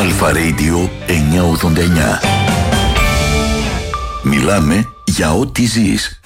Αλφα Radio 989. Μιλάμε για ό,τι ζεις.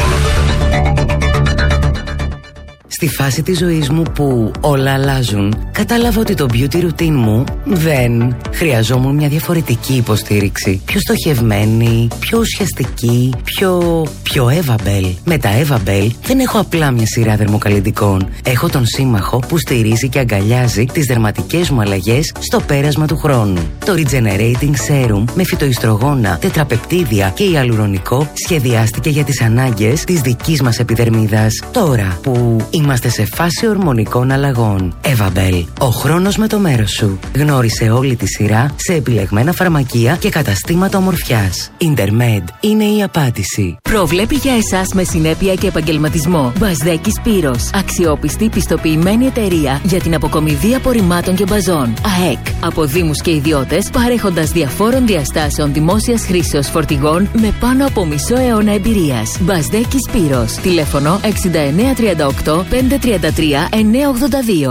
Στη φάση της ζωής μου που όλα αλλάζουν, κατάλαβα ότι το beauty routine μου δεν χρειαζόμουν μια διαφορετική υποστήριξη. Πιο στοχευμένη, πιο ουσιαστική, πιο Evabel. Με τα Evabel δεν έχω απλά μια σειρά δερμοκαλλυντικών. Έχω τον σύμμαχο που στηρίζει και αγκαλιάζει τις δερματικές μου αλλαγές στο πέρασμα του χρόνου. Το Regenerating Serum με φυτοϊστρογόνα, τετραπεπτίδια και ιαλουρονικό σχεδιάστηκε για τις ανάγκες της δικής μας επιδερμίδας. Τώρα που είμαστε σε φάση ορμονικών αλλαγών. Evabel. Ο χρόνος με το μέρος σου. Γνώρισε όλη τη σειρά σε επιλεγμένα φαρμακεία και καταστήματα ομορφιάς. Intermed είναι η απάντηση. Προβλέπει για εσάς με συνέπεια και επαγγελματισμό. Μπασδέκη Σπύρος. Αξιόπιστη πιστοποιημένη εταιρεία για την αποκομιδή απορριμμάτων και μπαζών. ΑΕΚ. Από δήμους και ιδιώτες, παρέχοντας διαφόρων διαστάσεων δημόσιας χρήσεως φορτηγών με πάνω από μισό αιώνα εμπειρίας. Μπασδέκη Σπύρος. Τηλέφωνο 6938 533 982.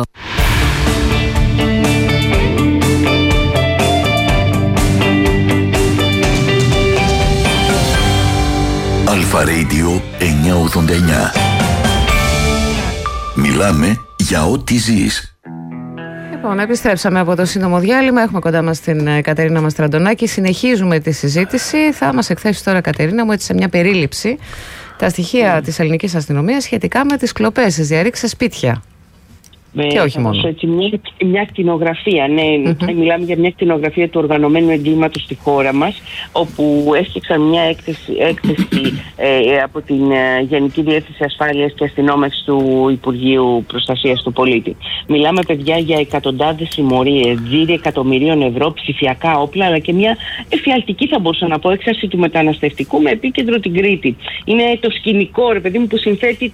Αλφα Radio 989. Μιλάμε για ό,τι ζεις. Λοιπόν, επιστρέψαμε από το σύντομο διάλειμμα. Έχουμε κοντά μας την Κατερίνα Μαστραντονάκη. Συνεχίζουμε τη συζήτηση. Θα μας εκθέσει τώρα, Κατερίνα μου, έτσι σε μια περίληψη, τα στοιχεία της ελληνικής αστυνομίας σχετικά με τις κλοπές, τις διαρρήξεις σε σπίτια. Και όχι μόνο. Έτσι, μια κτηνογραφία, ναι. Μιλάμε για μια κτηνογραφία του οργανωμένου εγκλήματος στη χώρα μας, όπου έφτιαξαν μια έκθεση από την Γενική Διεύθυνση Ασφάλειας και Αστυνόμευσης του Υπουργείου Προστασίας του Πολίτη. Μιλάμε, παιδιά, για εκατοντάδες συμμορίες, τζίρι εκατομμυρίων ευρώ, ψηφιακά όπλα, αλλά και μια εφιαλτική, θα μπορούσα να πω, έξαρση του μεταναστευτικού με επίκεντρο την Κρήτη. Είναι το σκηνικό, ρε παιδί μου, που συνθέτει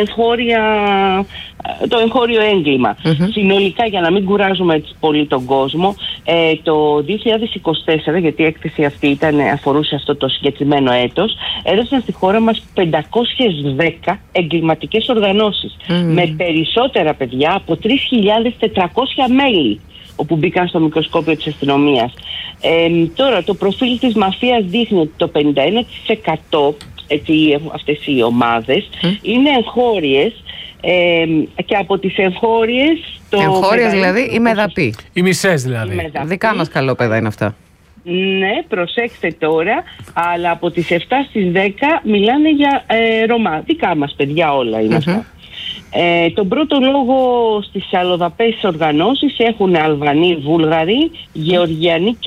το εγχώριο έγκλημα. Συνολικά, για να μην κουράζουμε έτσι πολύ τον κόσμο, το 2024, γιατί η έκθεση αυτή αφορούσε αυτό το συγκεκριμένο έτος, έδωσαν στη χώρα μας 510 εγκληματικές οργανώσεις με περισσότερα, παιδιά, από 3.400 μέλη, όπου μπήκαν στο μικροσκόπιο της αστυνομίας. Τώρα, το προφίλ της μαφίας δείχνει ότι το 51%, έτσι, αυτές οι ομάδες είναι εγχώριες, και από τις εγχώριες... Εγχώριες δηλαδή ή μεδαπή? Οι μισές δηλαδή. Δικά μας καλόπαιδα είναι αυτά. Ναι, προσέξτε τώρα, αλλά από τις 7 στις 10 μιλάνε για Ρωμά. Δικά μας παιδιά όλα είναι αυτά. Τον πρώτο λόγο στις αλλοδαπές οργανώσεις έχουν Αλβανοί, Βούλγαροι, Γεωργιανοί